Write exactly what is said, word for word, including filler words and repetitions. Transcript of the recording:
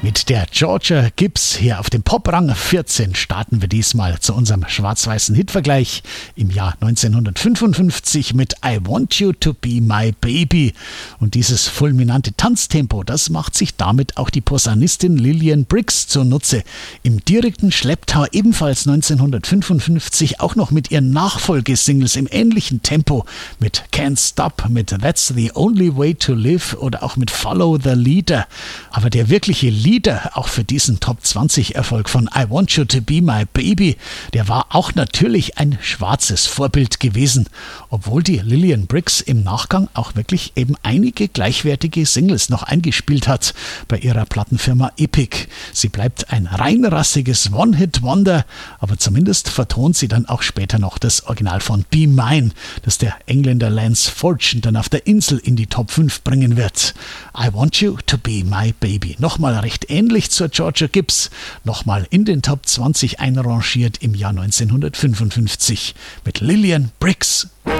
Mit der Georgia Gibbs hier auf dem Poprang vierzehn starten wir diesmal zu unserem schwarz-weißen Hitvergleich im Jahr neunzehnhundertfünfundfünfzig mit I Want You to Be My Baby. Und dieses fulminante Tanztempo, das macht sich damit auch die Posaunistin Lillian Briggs zunutze. Im direkten Schlepptau ebenfalls neunzehnhundertfünfundfünfzig auch noch mit ihren Nachfolgesingles im ähnlichen Tempo mit Can't Stop, mit That's the Only Way to Live oder auch mit Follow the Leader. Aber der wirkliche Leader auch für diesen Top zwanzig Erfolg von I Want You to Be My Baby, der war auch natürlich ein schwarzes Vorbild gewesen, obwohl die Lillian Briggs im Nachgang auch wirklich eben einige gleichwertige Singles noch eingespielt hat bei ihrer Plattenfirma Epic. Sie bleibt ein reinrassiges One-Hit-Wonder, aber zumindest vertont sie dann auch später noch das Original von Be Mine, das der Engländer Lance Fortune dann auf der Insel in die Top fünf bringen wird. I Want You to Be My Baby. Nochmal recht ähnlich zur Georgia Gibbs, nochmal in den Top zwanzig einrangiert im Jahr neunzehnhundertfünfundfünfzig mit Lillian Briggs.